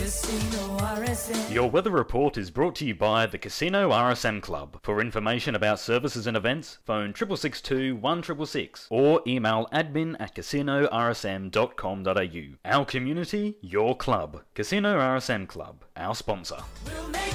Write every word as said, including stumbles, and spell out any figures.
Casino R S M. Your weather report is brought to you by the Casino R S M Club. For information about services and events, phone six six two, one six six six or email admin at casino r s m dot com dot a u. Our community, your club. Casino R S M Club, our sponsor. We'll make